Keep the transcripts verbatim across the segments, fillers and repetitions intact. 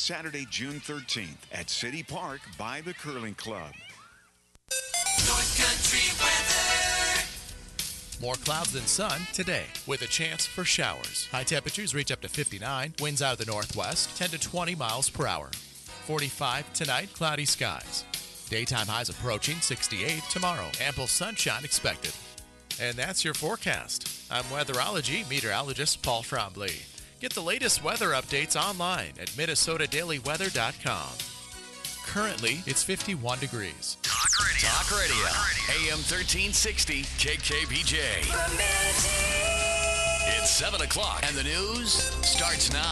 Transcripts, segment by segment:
Saturday, June thirteenth at City Park by the Curling Club. North Country weather. More clouds than sun today with a chance for showers. High temperatures reach up to fifty-nine. Winds out of the northwest, ten to twenty miles per hour. forty-five tonight, cloudy skies. Daytime highs approaching sixty-eight tomorrow. Ample sunshine expected. And that's your forecast. I'm weatherology meteorologist Paul Trombley. Get the latest weather updates online at Minnesota Daily Weather dot com. Currently, it's fifty-one degrees. Talk Radio. Talk Radio. Talk Radio. A M thirteen sixty K K B J. It's seven o'clock and the news starts now.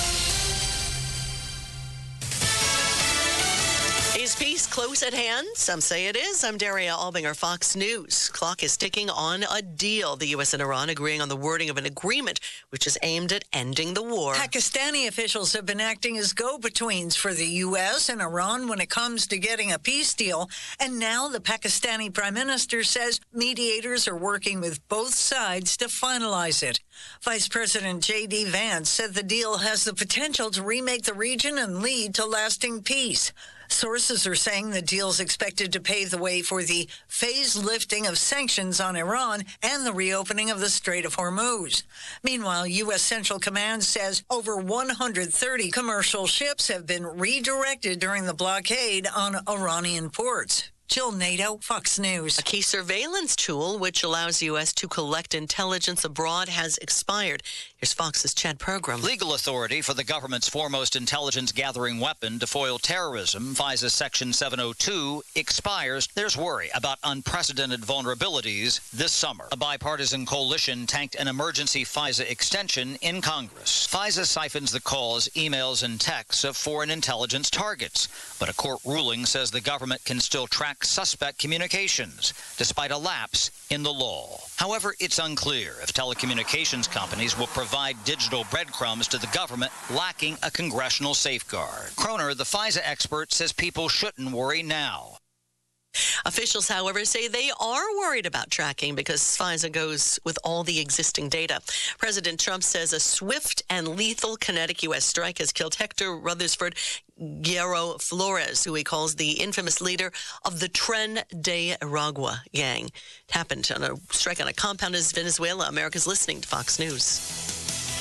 Is peace close at hand? Some say it is. I'm Daria Albinger, Fox News. Clock is ticking on a deal. The U S and Iran agreeing on the wording of an agreement which is aimed at ending the war. Pakistani officials have been acting as go-betweens for the U S and Iran when it comes to getting a peace deal. And now the Pakistani prime minister says mediators are working with both sides to finalize it. Vice President J D Vance said the deal has the potential to remake the region and lead to lasting peace. Sources are saying the deal's expected to pave the way for the phased lifting of sanctions on Iran and the reopening of the Strait of Hormuz. Meanwhile, U S Central Command says over one hundred thirty commercial ships have been redirected during the blockade on Iranian ports. Jill Nato, Fox News. A key surveillance tool which allows U S to collect intelligence abroad has expired. Here's Fox's Chad Pergram. Legal authority for the government's foremost intelligence-gathering weapon to foil terrorism, FISA Section seven oh two, expires. There's worry about unprecedented vulnerabilities this summer. A bipartisan coalition tanked an emergency FISA extension in Congress. FISA siphons the calls, emails, and texts of foreign intelligence targets, but a court ruling says the government can still track suspect communications, despite a lapse in the law. However, it's unclear if telecommunications companies will provide digital breadcrumbs to the government lacking a congressional safeguard. Croner, the FISA expert, says people shouldn't worry now. Officials, however, say they are worried about tracking because FISA goes with all the existing data. President Trump says a swift and lethal kinetic U S strike has killed Hector Rutherford Guerrero Flores, who he calls the infamous leader of the Tren de Aragua gang. It happened on a strike on a compound in Venezuela. America's listening to Fox News.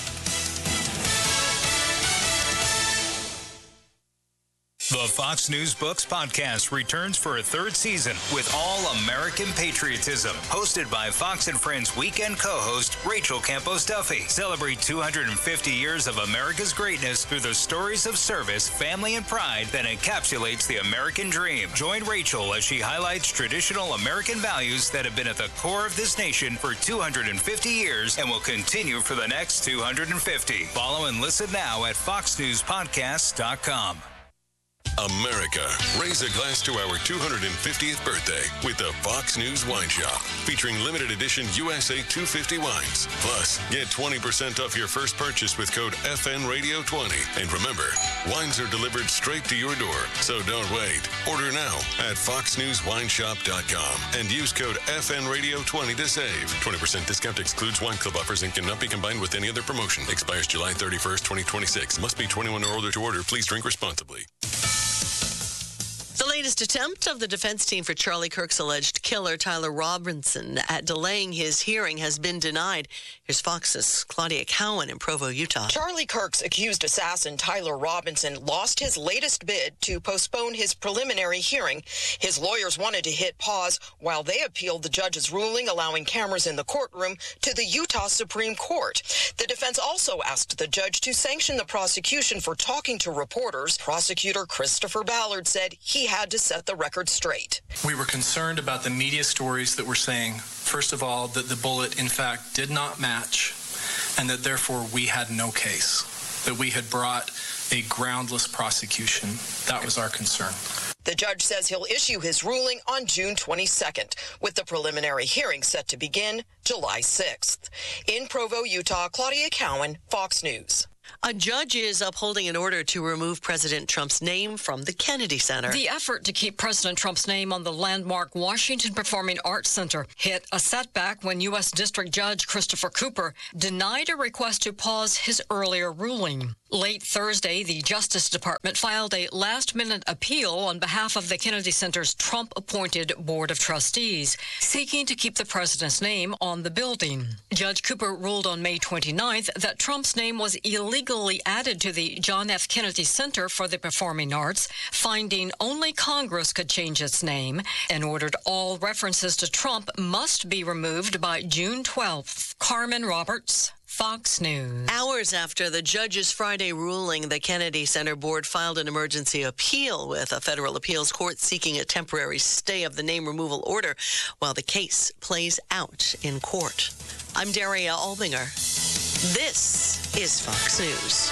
The Fox News Books podcast returns for a third season with All-American Patriotism. Hosted by Fox and Friends weekend co-host Rachel Campos Duffy. Celebrate two hundred fifty years of America's greatness through the stories of service, family, and pride that encapsulates the American dream. Join Rachel as she highlights traditional American values that have been at the core of this nation for two hundred fifty years and will continue for the next two hundred fifty. Follow and listen now at fox news podcasts dot com. America, raise a glass to our two hundred fiftieth birthday with the Fox News Wine Shop, featuring limited edition U S A two fifty wines. Plus, get twenty percent off your first purchase with code F N Radio twenty. And remember, wines are delivered straight to your door, so don't wait. Order now at fox news wine shop dot com and use code F N Radio twenty to save. twenty percent discount excludes wine club offers and cannot be combined with any other promotion. Expires July thirty-first, twenty twenty-six. Must be twenty-one or older to order. Please drink responsibly. The latest attempt of the defense team for Charlie Kirk's alleged killer, Tyler Robinson, at delaying his hearing has been denied. Here's Fox's Claudia Cowan in Provo, Utah. Charlie Kirk's accused assassin, Tyler Robinson, lost his latest bid to postpone his preliminary hearing. His lawyers wanted to hit pause while they appealed the judge's ruling allowing cameras in the courtroom to the Utah Supreme Court. The defense also asked the judge to sanction the prosecution for talking to reporters. Prosecutor Christopher Ballard said he had to set the record straight. We were concerned about the media stories that were saying, first of all, that the bullet, in fact, did not match, and that therefore we had no case, that we had brought a groundless prosecution. That was our concern. The judge says he'll issue his ruling on June twenty-second, with the preliminary hearing set to begin July sixth. In Provo, Utah, Claudia Cowan, Fox News. A judge is upholding an order to remove President Trump's name from the Kennedy Center. The effort to keep President Trump's name on the landmark Washington Performing Arts Center hit a setback when U S District Judge Christopher Cooper denied a request to pause his earlier ruling. Late Thursday, the Justice Department filed a last-minute appeal on behalf of the Kennedy Center's Trump-appointed Board of Trustees, seeking to keep the president's name on the building. Judge Cooper ruled on May twenty-ninth that Trump's name was illegally added to the John F. Kennedy Center for the Performing Arts, finding only Congress could change its name, and ordered all references to Trump must be removed by June twelfth. Carmen Roberts, Fox News. Hours after the judge's Friday ruling, the Kennedy Center Board filed an emergency appeal with a federal appeals court seeking a temporary stay of the name removal order while the case plays out in court. I'm Daria Albinger. This is Fox News.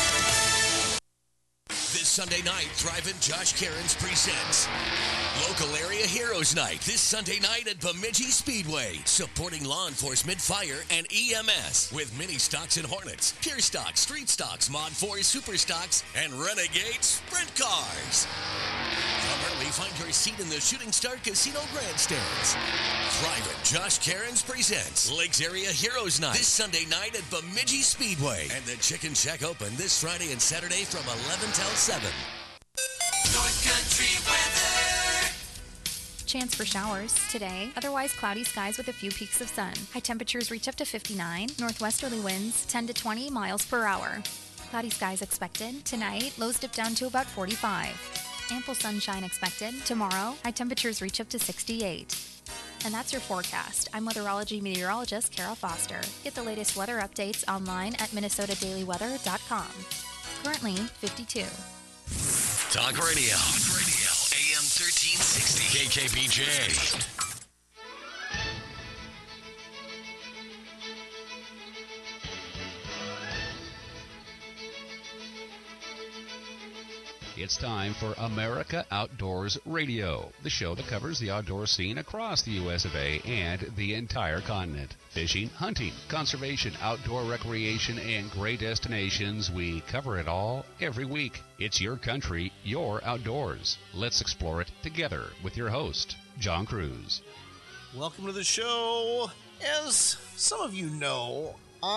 This Sunday night, Driving Josh Cairns presents Local Area Heroes Night this Sunday night at Bemidji Speedway, supporting law enforcement, fire, and E M S with mini stocks and Hornets, pure stocks, street stocks, Mod four super stocks, and Renegade sprint cars. Come early, find your seat in the Shooting Star Casino grandstands. Driving Josh Cairns presents Lakes Area Heroes Night this Sunday night at Bemidji Speedway, and the Chicken Shack open this Friday and Saturday from eleven till seven. North Country weather. Chance for showers today. Otherwise cloudy skies with a few peaks of sun. High temperatures reach up to fifty-nine. Northwesterly winds ten to twenty miles per hour. Cloudy skies expected. Tonight, lows dip down to about forty-five. Ample sunshine expected. Tomorrow, high temperatures reach up to sixty-eight. And that's your forecast. I'm weatherology meteorologist Kara Foster. Get the latest weather updates online at minnesota daily weather dot com. Currently, fifty-two. Talk Radio. Talk Radio. A M thirteen sixty. K K B J. It's time for America Outdoors Radio, the show that covers the outdoor scene across the U S of A and the entire continent. Fishing, hunting, conservation, outdoor recreation, and great destinations. We cover it all every week. It's your country, your outdoors. Let's explore it together with your host, John Cruz. Welcome to the show. As some of you know,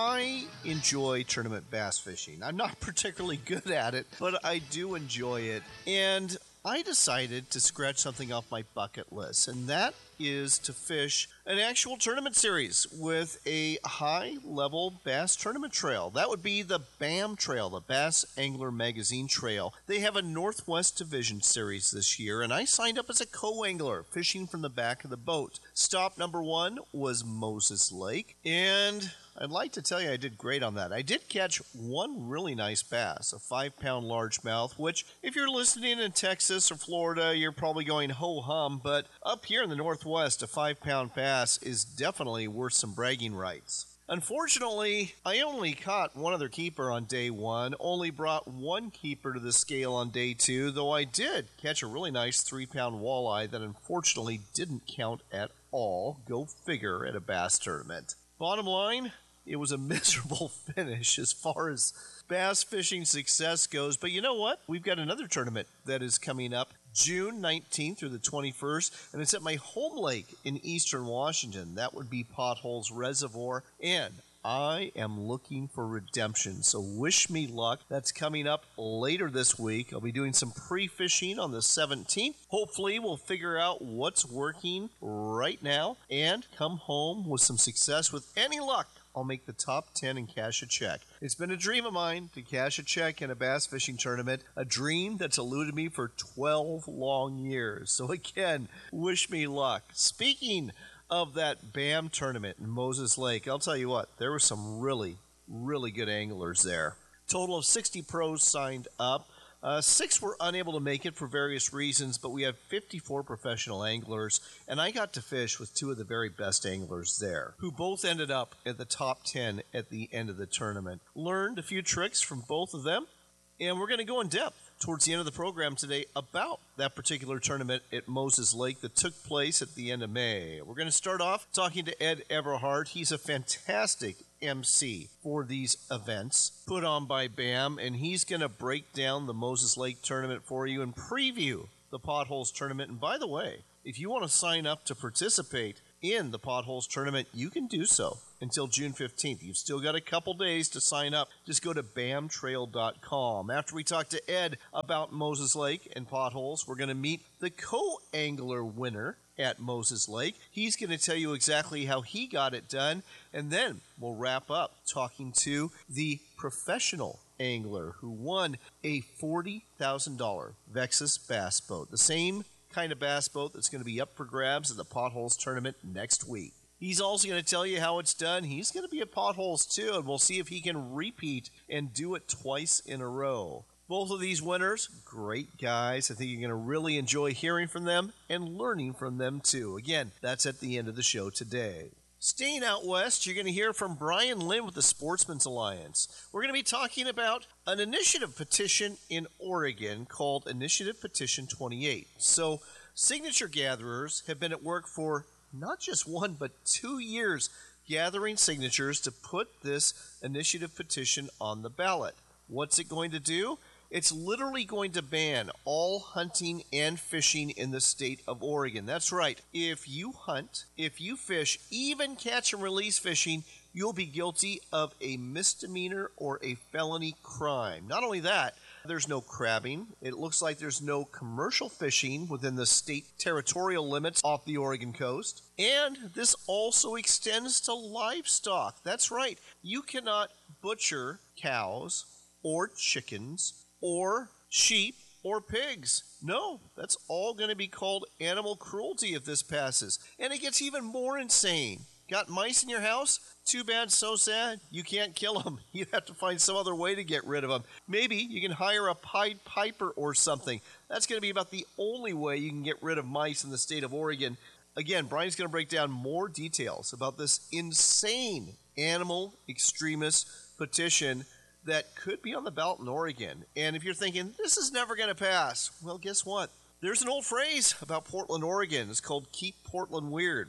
I enjoy tournament bass fishing. I'm not particularly good at it, but I do enjoy it. And I decided to scratch something off my bucket list, and that is to fish an actual tournament series with a high-level bass tournament trail. That would be the BAM Trail, the Bass Angler Magazine Trail. They have a Northwest Division series this year, and I signed up as a co-angler, fishing from the back of the boat. Stop number one was Moses Lake, and I'd like to tell you I did great on that. I did catch one really nice bass, a five-pound largemouth, which if you're listening in Texas or Florida, you're probably going ho-hum, but up here in the Northwest, a five-pound bass is definitely worth some bragging rights. Unfortunately, I only caught one other keeper on day one, only brought one keeper to the scale on day two, though I did catch a really nice three-pound walleye that unfortunately didn't count at all. Go figure at a bass tournament. Bottom line, it was a miserable finish as far as bass fishing success goes. But you know what? We've got another tournament that is coming up June nineteenth through the twenty-first, and it's at my home lake in eastern Washington. That would be Potholes Reservoir, and I am looking for redemption, so wish me luck. That's coming up later this week. I'll be doing some pre-fishing on the seventeenth. Hopefully we'll figure out what's working right now and come home with some success. With any luck, I'll make the top ten and cash a check. It's been a dream of mine to cash a check in a bass fishing tournament, a dream that's eluded me for twelve long years. So again, wish me luck. Speaking of that BAM tournament in Moses Lake, I'll tell you what, there were some really, really good anglers there. Total of sixty pros signed up. Uh, six were unable to make it for various reasons, but we had fifty-four professional anglers, and I got to fish with two of the very best anglers there, who both ended up at the top ten at the end of the tournament. Learned a few tricks from both of them, and we're going to go in depth towards the end of the program today about that particular tournament at Moses Lake that took place at the end of May. We're going to start off talking to Ed Everhart. He's a fantastic M C for these events put on by BAM, and he's going to break down the Moses Lake tournament for you and preview the Potholes tournament. And by the way, if you want to sign up to participate in the Potholes Tournament, you can do so until June fifteenth. You've still got a couple days to sign up. Just go to bam trail dot com. After we talk to Ed about Moses Lake and potholes, we're going to meet the co-angler winner at Moses Lake. He's going to tell you exactly how he got it done, and then we'll wrap up talking to the professional angler who won a forty thousand dollars Vexus bass boat, the same kind of bass boat that's going to be up for grabs at the Potholes Tournament next week. He's also going to tell you how it's done. He's going to be at Potholes too, and we'll see if he can repeat and do it twice in a row. Both of these winners, great guys. I think you're going to really enjoy hearing from them and learning from them too. Again, that's at the end of the show today. Staying out west, you're going to hear from Brian Lynn with the Sportsman's Alliance. We're going to be talking about an initiative petition in Oregon called Initiative Petition twenty-eight. So, signature gatherers have been at work for not just one, but two years gathering signatures to put this initiative petition on the ballot. What's it going to do? It's literally going to ban all hunting and fishing in the state of Oregon. That's right. If you hunt, if you fish, even catch and release fishing, you'll be guilty of a misdemeanor or a felony crime. Not only that, there's no crabbing. It looks like there's no commercial fishing within the state territorial limits off the Oregon coast. And this also extends to livestock. That's right. You cannot butcher cows or chickens or sheep or pigs. No, that's all going to be called animal cruelty if this passes. And it gets even more insane. Got mice in your house? Too bad, so sad. You can't kill them. You have to find some other way to get rid of them. Maybe you can hire a Pied Piper or something. That's going to be about the only way you can get rid of mice in the state of Oregon. Again, Brian's going to break down more details about this insane animal extremist petition that could be on the ballot in Oregon. And if you're thinking, this is never going to pass, well, guess what? There's an old phrase about Portland, Oregon. It's called Keep Portland Weird.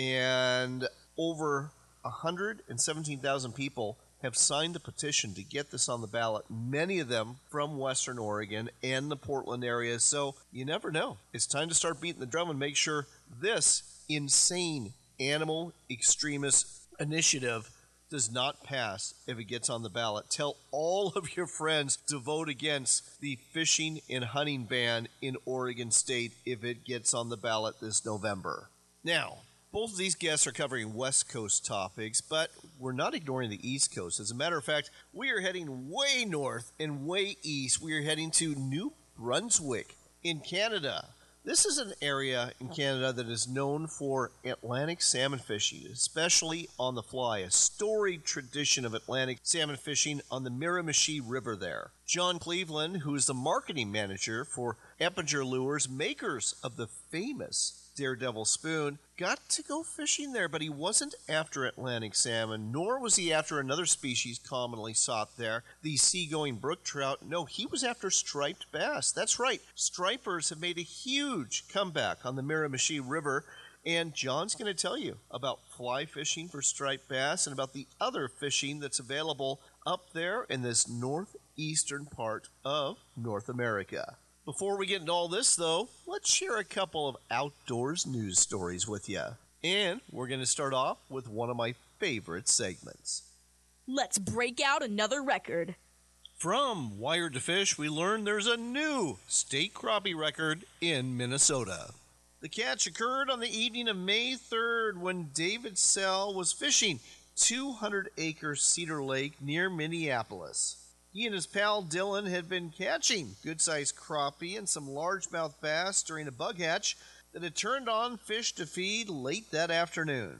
And over one hundred seventeen thousand people have signed the petition to get this on the ballot, many of them from Western Oregon and the Portland area. So you never know. It's time to start beating the drum and make sure this insane animal extremist initiative does not pass if it gets on the ballot. Tell all of your friends to vote against the fishing and hunting ban in Oregon State if it gets on the ballot this November. Now, both of these guests are covering West Coast topics, but we're not ignoring the East Coast. As a matter of fact, we are heading way north and way east. We are heading to New Brunswick in Canada. This is an area in Canada that is known for Atlantic salmon fishing, especially on the fly, a storied tradition of Atlantic salmon fishing on the Miramichi River there. John Cleveland, who is the marketing manager for Eppinger Lures, makers of the famous Daredevil Spoon, got to go fishing there, but he wasn't after Atlantic salmon, nor was he after another species commonly sought there, the seagoing brook trout. No, he was after striped bass. That's right. Stripers have made a huge comeback on the Miramichi River, and John's going to tell you about fly fishing for striped bass and about the other fishing that's available up there in this northeastern part of North America. Before we get into all this, though, let's share a couple of outdoors news stories with you. And we're going to start off with one of my favorite segments. Let's break out another record. From Wired to Fish, we learned there's a new state crappie record in Minnesota. The catch occurred on the evening of May third when David Sell was fishing two hundred acre Cedar Lake near Minneapolis. He and his pal Dylan had been catching good-sized crappie and some largemouth bass during a bug hatch that had turned on fish to feed late that afternoon.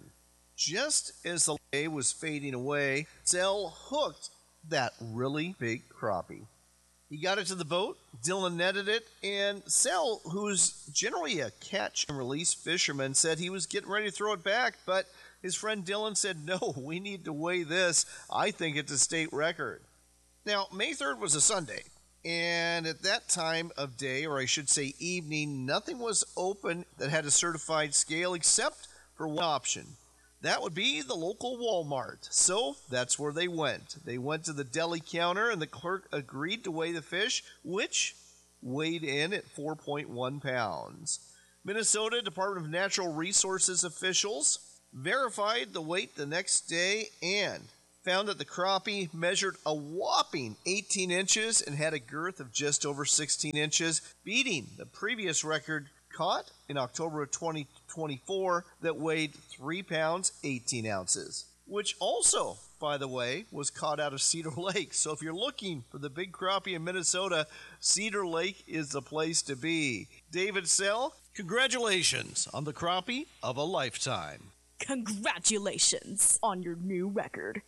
Just as the day was fading away, Sell hooked that really big crappie. He got it to the boat, Dylan netted it, and Sell, who's generally a catch and release fisherman, said he was getting ready to throw it back, but his friend Dylan said, "No, we need to weigh this. I think it's a state record." Now, May third was a Sunday, and at that time of day, or I should say evening, nothing was open that had a certified scale except for one option. That would be the local Walmart. So that's where they went. They went to the deli counter, and the clerk agreed to weigh the fish, which weighed in at four point one pounds. Minnesota Department of Natural Resources officials verified the weight the next day and found that the crappie measured a whopping eighteen inches and had a girth of just over sixteen inches, beating the previous record caught in October of twenty twenty-four that weighed three pounds, eighteen ounces, which also, by the way, was caught out of Cedar Lake. So if you're looking for the big crappie in Minnesota, Cedar Lake is the place to be. David Sell, congratulations on the crappie of a lifetime. Congratulations on your new record.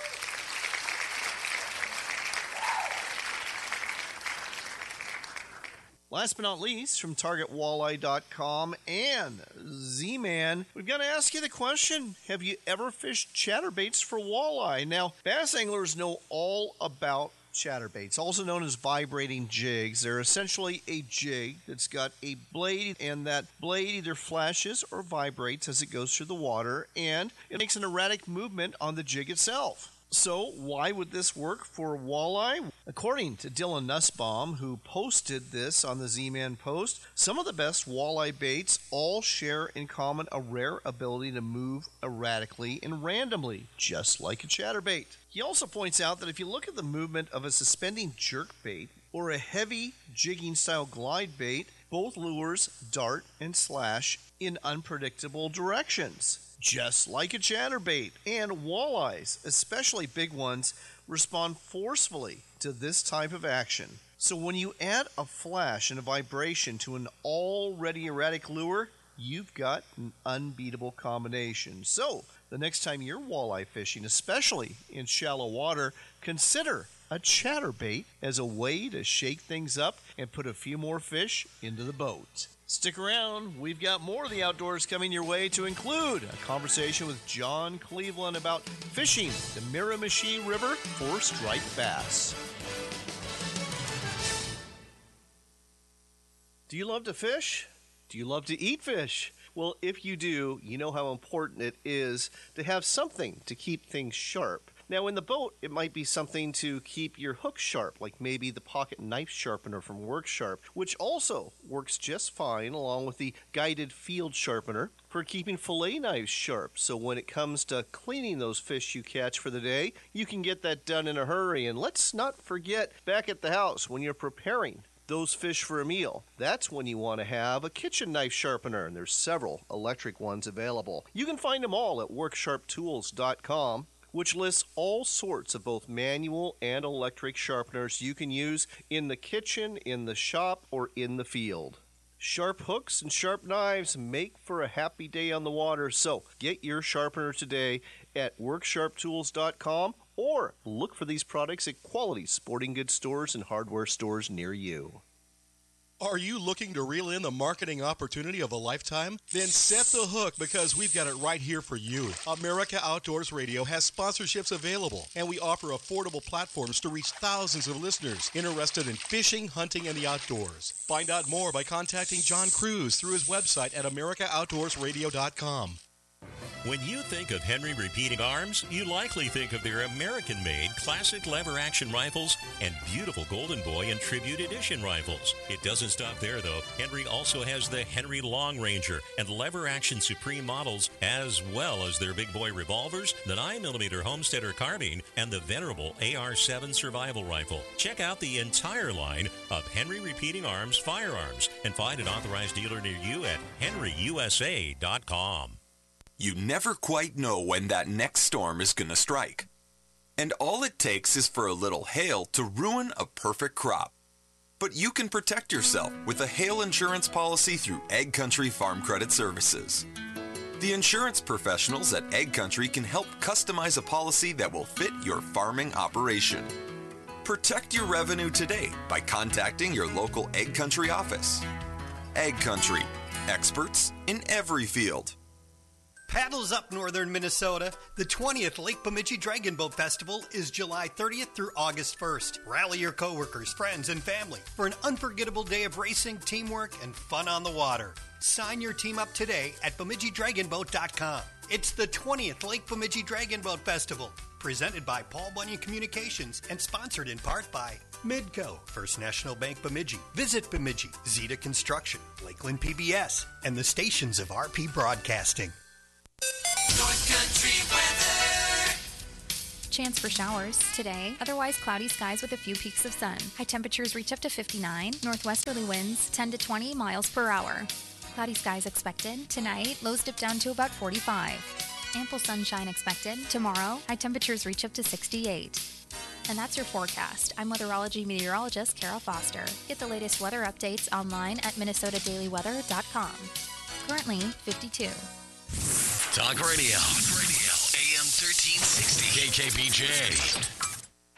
Last but not least, from Target Walleye dot com and Z-Man, we've got to ask you the question, have you ever fished chatterbaits for walleye? Now, bass anglers know all about chatterbaits, also known as vibrating jigs. They're essentially a jig that's got a blade, and that blade either flashes or vibrates as it goes through the water, and it makes an erratic movement on the jig itself. So why would this work for walleye? According to Dylan Nussbaum, who posted this on the Z-Man Post, some of the best walleye baits all share in common a rare ability to move erratically and randomly, just like a chatterbait. He also points out that if you look at the movement of a suspending jerkbait or a heavy jigging style glide bait, both lures dart and slash in unpredictable directions, just like a chatterbait. And walleyes, especially big ones, respond forcefully to this type of action. So when you add a flash and a vibration to an already erratic lure, you've got an unbeatable combination. So the next time you're walleye fishing, especially in shallow water, consider a chatterbait as a way to shake things up and put a few more fish into the boat. Stick around. We've got more of the outdoors coming your way, to include a conversation with John Cleveland about fishing the Miramichi River for striped bass. Do you love to fish? Do you love to eat fish? Well, if you do, you know how important it is to have something to keep things sharp. Now, in the boat, it might be something to keep your hook sharp, like maybe the pocket knife sharpener from Worksharp, which also works just fine along with the guided field sharpener for keeping fillet knives sharp. So when it comes to cleaning those fish you catch for the day, you can get that done in a hurry. And let's not forget, back at the house, when you're preparing those fish for a meal, that's when you want to have a kitchen knife sharpener, and there's several electric ones available. You can find them all at work sharp tools dot com, which lists all sorts of both manual and electric sharpeners you can use in the kitchen, in the shop, or in the field. Sharp hooks and sharp knives make for a happy day on the water, so get your sharpener today at work sharp tools dot com, or look for these products at quality sporting goods stores and hardware stores near you. Are you looking to reel in the marketing opportunity of a lifetime? Then set the hook, because we've got it right here for you. America Outdoors Radio has sponsorships available, and we offer affordable platforms to reach thousands of listeners interested in fishing, hunting, and the outdoors. Find out more by contacting John Cruz through his website at america outdoors radio dot com. When you think of Henry Repeating Arms, you likely think of their American-made classic lever-action rifles and beautiful Golden Boy and Tribute Edition rifles. It doesn't stop there, though. Henry also has the Henry Long Ranger and lever-action Supreme models, as well as their big boy revolvers, the nine millimeter Homesteader carbine, and the venerable A R seven survival rifle. Check out the entire line of Henry Repeating Arms firearms and find an authorized dealer near you at henry u s a dot com. You never quite know when that next storm is going to strike. And all it takes is for a little hail to ruin a perfect crop. But you can protect yourself with a hail insurance policy through Egg Country Farm Credit Services. The insurance professionals at Egg Country can help customize a policy that will fit your farming operation. Protect your revenue today by contacting your local Egg Country office. Egg Country, experts in every field. Paddles up northern Minnesota. The twentieth Lake Bemidji Dragon Boat Festival is July thirtieth through August first. Rally your coworkers, friends, and family for an unforgettable day of racing, teamwork, and fun on the water. Sign your team up today at bemidji dragon boat dot com. It's the twentieth Lake Bemidji Dragon Boat Festival, presented by Paul Bunyan Communications and sponsored in part by Midco, First National Bank Bemidji, Visit Bemidji, Zeta Construction, Lakeland P B S, and the stations of R P Broadcasting. North Country weather. Chance for showers today. Otherwise cloudy skies with a few peaks of sun. High temperatures reach up to fifty-nine. Northwesterly winds ten to twenty miles per hour. Cloudy skies expected. Tonight, lows dip down to about forty-five. Ample sunshine expected. Tomorrow, high temperatures reach up to sixty-eight. And that's your forecast. I'm weatherology meteorologist Kara Foster. Get the latest weather updates online at minnesota daily weather dot com. Currently, fifty-two. Talk radio. Talk radio. A M thirteen sixty. K K B J.